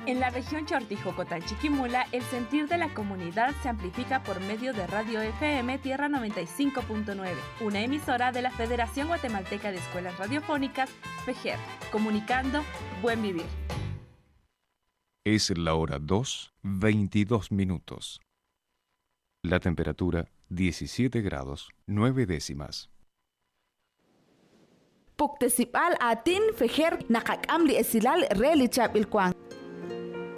En la región Chortijocotán-Chiquimula, el sentir de la comunidad se amplifica por medio de Radio FM Tierra 95.9, una emisora de la Federación Guatemalteca de Escuelas Radiofónicas, FEGER, comunicando Buen Vivir. Es la hora 2:22. La temperatura 17 grados 9 décimas. Puktesipal atin FEGER nakakamli esilal relichap ilkwang.